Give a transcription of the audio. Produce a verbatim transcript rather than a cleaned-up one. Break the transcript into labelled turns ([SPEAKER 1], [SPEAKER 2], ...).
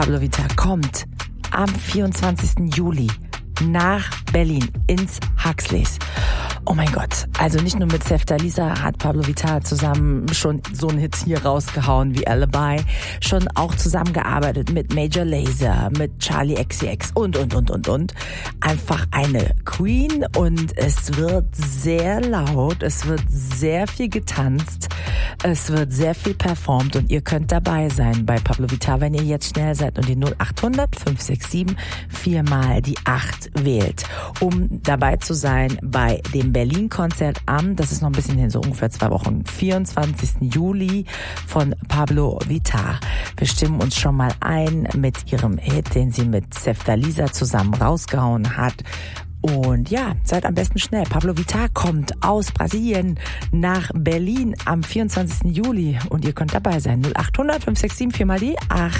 [SPEAKER 1] Pablo Vittar kommt am vierundzwanzigsten Juli nach Berlin ins Huxleys. Oh mein Gott, also nicht nur mit Seftaliza hat Pablo Vittar zusammen schon so einen Hit hier rausgehauen wie Alibi, schon auch zusammengearbeitet mit Major Lazer, mit Charlie X C X und, und, und, und, und. Einfach eine Queen und es wird sehr laut, es wird sehr viel getanzt, es wird sehr viel performt und ihr könnt dabei sein bei Pablo Vittar, wenn ihr jetzt schnell seid und die null acht hundert fünf sechs sieben vier mal die acht wählt, um dabei zu sein bei dem Berlin-Konzert am, das ist noch ein bisschen hin, so ungefähr zwei Wochen, vierundzwanzigsten Juli von Pablo Vittar. Wir stimmen uns schon mal ein mit ihrem Hit, den sie mit Seftaliza zusammen rausgehauen hat. Und ja, seid am besten schnell. Pablo Vittar kommt aus Brasilien nach Berlin am vierundzwanzigsten Juli und ihr könnt dabei sein. null acht hundert fünf sechs sieben vier mal die acht.